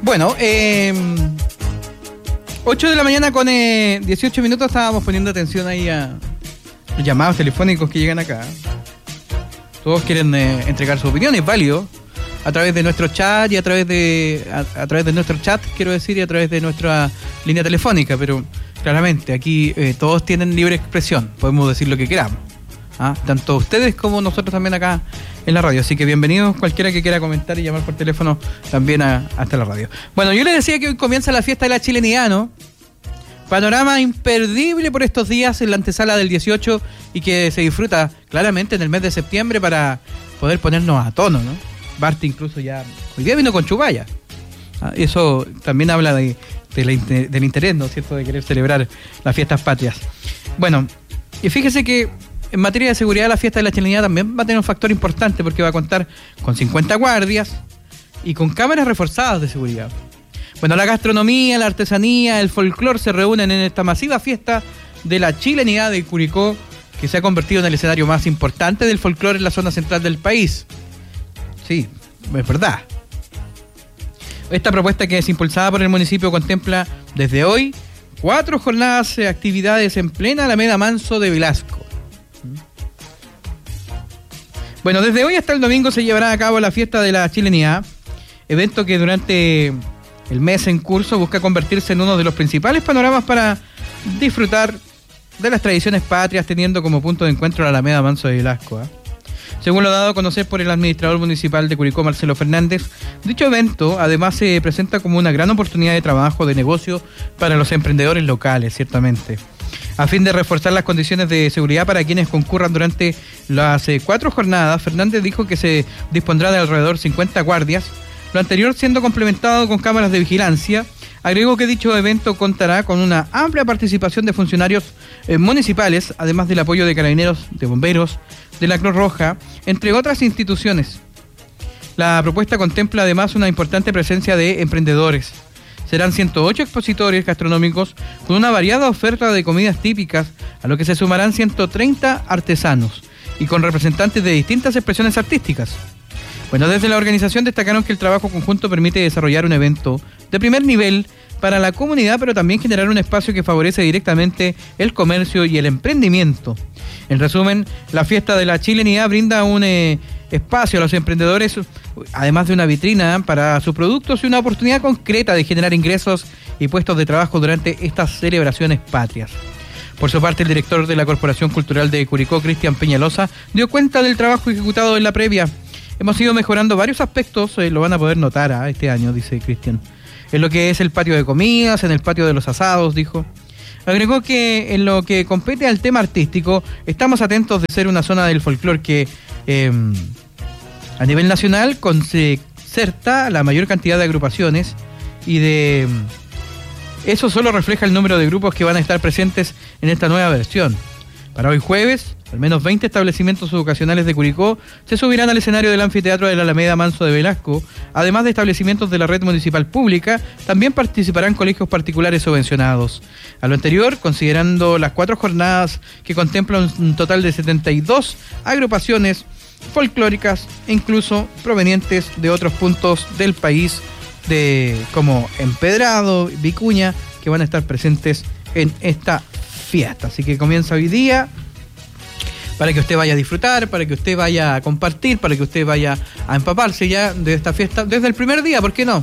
Bueno, 8 de la mañana con 18 minutos estábamos poniendo atención ahí a los llamados telefónicos que llegan acá. Todos quieren entregar su opinión, es válido, a través de nuestro chat y a través de nuestro chat, quiero decir, y a través de nuestra línea telefónica, pero claramente aquí todos tienen libre expresión, podemos decir lo que queramos. Tanto ustedes como nosotros también acá en la radio, así que bienvenidos cualquiera que quiera comentar y llamar por teléfono también hasta la radio. Bueno, yo les decía que hoy comienza la fiesta de la chilenidad, ¿no? Panorama imperdible por estos días en la antesala del 18 y que se disfruta claramente en el mes de septiembre para poder ponernos a tono, ¿no? Bart incluso ya hoy día vino con chubaya. Eso también habla del interés, ¿no es cierto?, de querer celebrar las fiestas patrias. Bueno, y fíjese que en materia de seguridad la fiesta de la chilenidad también va a tener un factor importante porque va a contar con 50 guardias y con cámaras reforzadas de seguridad. Bueno, la gastronomía, la artesanía, el folclore se reúnen en esta masiva fiesta de la chilenidad de Curicó, que se ha convertido en el escenario más importante del folclore en la zona central del país. Sí, es verdad. Esta propuesta, que es impulsada por el municipio, contempla desde hoy 4 jornadas de actividades en plena Alameda Manso de Velasco. Bueno, desde hoy hasta el domingo se llevará a cabo la fiesta de la chilenidad, evento que durante el mes en curso busca convertirse en uno de los principales panoramas para disfrutar de las tradiciones patrias, teniendo como punto de encuentro la Alameda Manso de Velasco. Según lo dado a conocer por el administrador municipal de Curicó, Marcelo Fernández, dicho evento además se presenta como una gran oportunidad de trabajo, de negocio para los emprendedores locales, ciertamente. A fin de reforzar las condiciones de seguridad para quienes concurran durante las 4 jornadas, Fernández dijo que se dispondrá de alrededor 50 guardias, lo anterior siendo complementado con cámaras de vigilancia. Agregó que dicho evento contará con una amplia participación de funcionarios municipales, además del apoyo de carabineros, de bomberos, de la Cruz Roja, entre otras instituciones. La propuesta contempla además una importante presencia de emprendedores. Serán 108 expositores gastronómicos con una variada oferta de comidas típicas, a lo que se sumarán 130 artesanos y con representantes de distintas expresiones artísticas. Bueno, desde la organización destacaron que el trabajo conjunto permite desarrollar un evento de primer nivel para la comunidad, pero también generar un espacio que favorece directamente el comercio y el emprendimiento. En resumen, la fiesta de la chilenidad brinda un espacio a los emprendedores, además de una vitrina para sus productos y una oportunidad concreta de generar ingresos y puestos de trabajo durante estas celebraciones patrias. Por su parte, el director de la Corporación Cultural de Curicó, Cristian Peñalosa, dio cuenta del trabajo ejecutado en la previa. Hemos ido mejorando varios aspectos, lo van a poder notar este año, dice Cristian. En lo que es el patio de comidas, en el patio de los asados, dijo. Agregó que en lo que compete al tema artístico, estamos atentos de ser una zona del folclore que a nivel nacional concerta la mayor cantidad de agrupaciones, y de eso solo refleja el número de grupos que van a estar presentes en esta nueva versión. Para hoy jueves, al menos 20 establecimientos educacionales de Curicó se subirán al escenario del anfiteatro de la Alameda Manso de Velasco. Además de establecimientos de la red municipal pública, también participarán colegios particulares subvencionados. A lo anterior, considerando las 4 jornadas que contemplan un total de 72 agrupaciones folclóricas, incluso provenientes de otros puntos del país, como Empedrado, Vicuña, que van a estar presentes en esta fiesta. Así que comienza hoy día para que usted vaya a disfrutar, para que usted vaya a compartir, para que usted vaya a empaparse ya de esta fiesta desde el primer día, ¿por qué no?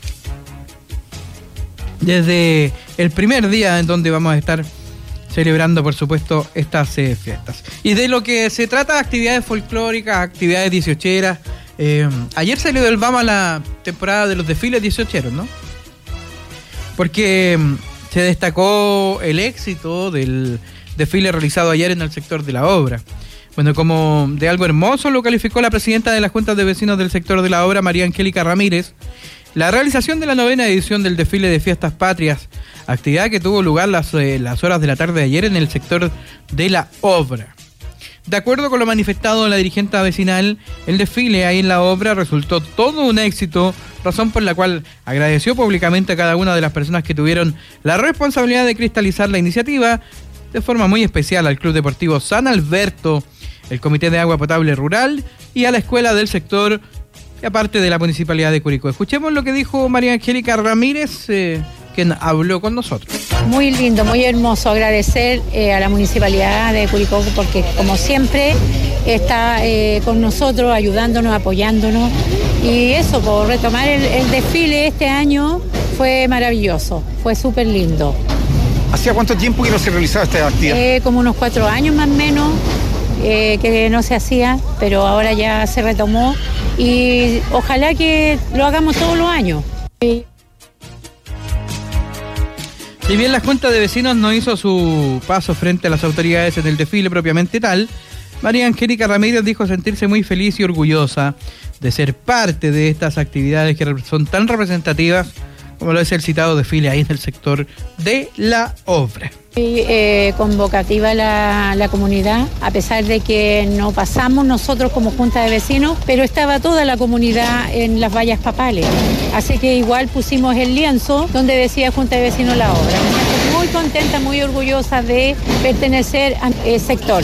Desde el primer día en donde vamos a estar celebrando, por supuesto, estas fiestas. Y de lo que se trata, actividades folclóricas, actividades 18eras. Ayer salió del BAMA la temporada de los desfiles 18eros, ¿no? Porque se destacó el éxito del desfile realizado ayer en el sector de la obra. Bueno, como de algo hermoso lo calificó la presidenta de la Junta de Vecinos del sector de la obra, María Angélica Ramírez, la realización de la 9ª edición del desfile de Fiestas Patrias, actividad que tuvo lugar las horas de la tarde de ayer en el sector de la obra. De acuerdo con lo manifestado en la dirigente vecinal, el desfile ahí en la obra resultó todo un éxito, razón por la cual agradeció públicamente a cada una de las personas que tuvieron la responsabilidad de cristalizar la iniciativa, de forma muy especial al Club Deportivo San Alberto, el Comité de Agua Potable Rural y a la Escuela del Sector y aparte de la Municipalidad de Curicó. Escuchemos lo que dijo María Angélica Ramírez, quien habló con nosotros. Muy lindo, muy hermoso. Agradecer a la Municipalidad de Curicó porque, como siempre, está con nosotros, ayudándonos, apoyándonos. Y eso, por retomar el desfile este año, fue maravilloso, fue súper lindo. ¿Hacía cuánto tiempo que no se realizaba esta actividad? Como unos 4 años más o menos, que no se hacía, pero ahora ya se retomó y ojalá que lo hagamos todos los años. Si bien la Junta de Vecinos no hizo su paso frente a las autoridades en el desfile propiamente tal, María Angélica Ramírez dijo sentirse muy feliz y orgullosa de ser parte de estas actividades que son tan representativas como lo es el citado desfile ahí en el sector de la obra. Muy convocativa la comunidad, a pesar de que no pasamos nosotros como Junta de Vecinos, pero estaba toda la comunidad en las vallas papales. Así que igual pusimos el lienzo donde decía Junta de Vecinos la obra. Me siento muy contenta, muy orgullosa de pertenecer al sector.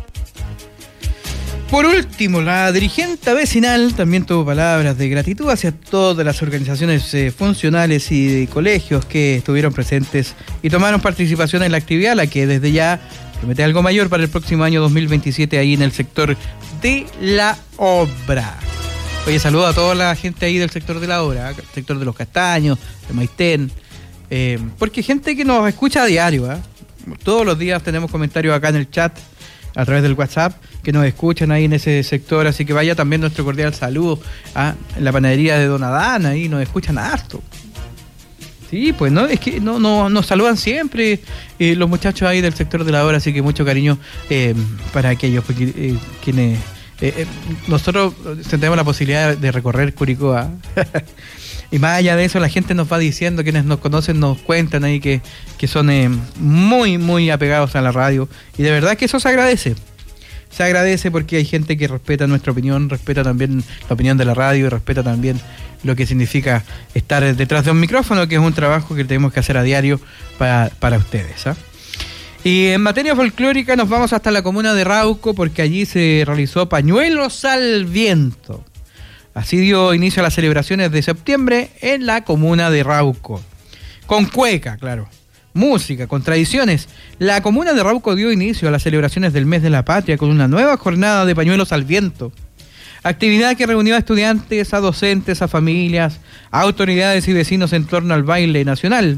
Por último, la dirigente vecinal también tuvo palabras de gratitud hacia todas las organizaciones funcionales y de colegios que estuvieron presentes y tomaron participación en la actividad, la que desde ya promete algo mayor para el próximo año 2027 ahí en el sector de la obra. Oye, saludo a toda la gente ahí del sector de la obra, el sector de Los Castaños, de Maitén, porque gente que nos escucha a diario, todos los días tenemos comentarios acá en el chat, a través del WhatsApp, que nos escuchan ahí en ese sector, así que vaya también nuestro cordial saludo en la panadería de Don Adán, ahí nos escuchan harto. Sí, pues no, es que no nos saludan siempre los muchachos ahí del sector de la obra, así que mucho cariño para aquellos quienes nosotros tenemos la posibilidad de recorrer Curicó. Y más allá de eso, la gente nos va diciendo, quienes nos conocen nos cuentan ahí que son muy, muy apegados a la radio. Y de verdad que eso se agradece. Se agradece porque hay gente que respeta nuestra opinión, respeta también la opinión de la radio y respeta también lo que significa estar detrás de un micrófono, que es un trabajo que tenemos que hacer a diario para ustedes. Y en materia folclórica nos vamos hasta la comuna de Rauco, porque allí se realizó Pañuelos al Viento. Así dio inicio a las celebraciones de septiembre en la comuna de Rauco. Con cueca, claro. Música, con tradiciones. La comuna de Rauco dio inicio a las celebraciones del mes de la patria con una nueva jornada de Pañuelos al Viento. Actividad que reunió a estudiantes, a docentes, a familias, a autoridades y vecinos en torno al baile nacional.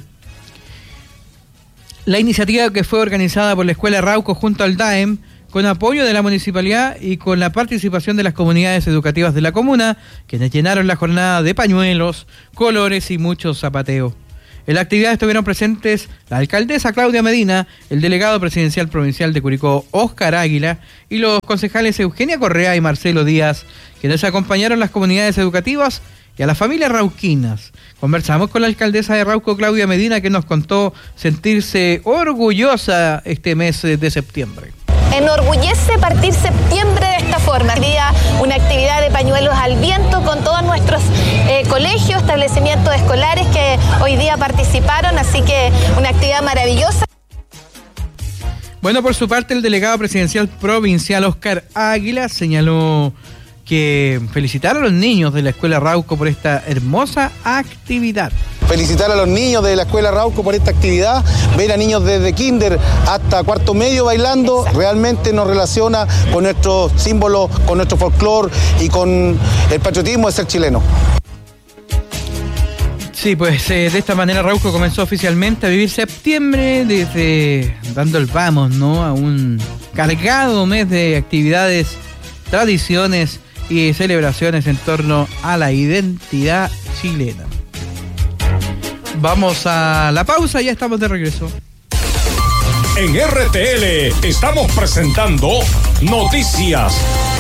La iniciativa, que fue organizada por la Escuela Rauco junto al DAEM, con apoyo de la municipalidad y con la participación de las comunidades educativas de la comuna, quienes llenaron la jornada de pañuelos, colores y mucho zapateo. En la actividad estuvieron presentes la alcaldesa Claudia Medina, el delegado presidencial provincial de Curicó, Óscar Águila, y los concejales Eugenia Correa y Marcelo Díaz, quienes acompañaron las comunidades educativas y a las familias rauquinas. Conversamos con la alcaldesa de Rauco, Claudia Medina, que nos contó sentirse orgullosa este mes de septiembre. Enorgullece partir septiembre de esta forma. Sería una actividad de pañuelos al viento con todos nuestros colegios, establecimientos escolares que hoy día participaron, así que una actividad maravillosa. Bueno, por su parte, el delegado presidencial provincial Óscar Águila señaló que felicitar a los niños de la Escuela Rauco por esta hermosa actividad. Felicitar a los niños de la Escuela Rauco por esta actividad, ver a niños desde kinder hasta cuarto medio bailando. Exacto. Realmente nos relaciona con nuestros símbolos, con nuestro folclore y con el patriotismo de ser chileno. Sí, pues de esta manera Rauco comenzó oficialmente a vivir septiembre, desde dando el vamos, ¿no?, a un cargado mes de actividades, tradiciones y celebraciones en torno a la identidad chilena. Vamos a la pausa, ya estamos de regreso. En RTL estamos presentando Noticias.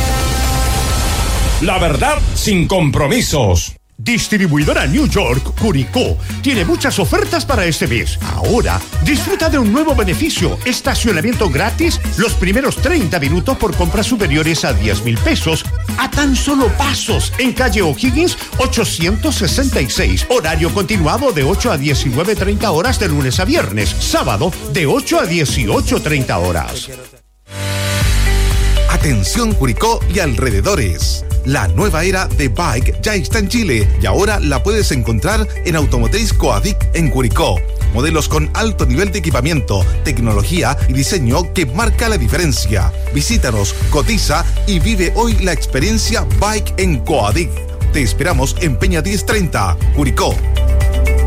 La verdad sin compromisos. Distribuidora New York, Curicó, tiene muchas ofertas para este mes. Ahora, disfruta de un nuevo beneficio: estacionamiento gratis los primeros 30 minutos por compras superiores a 10,000 pesos, a tan solo pasos, en calle O'Higgins 866. Horario continuado de 8 a 19:30 horas de lunes a viernes. Sábado de 8 a 18:30 horas. Atención Curicó y alrededores. La nueva era de bike ya está en Chile y ahora la puedes encontrar en Automotriz Coadic en Curicó. Modelos con alto nivel de equipamiento, tecnología y diseño que marca la diferencia. Visítanos, cotiza y vive hoy la experiencia Bike en Coadic. Te esperamos en Peña 1030, Curicó.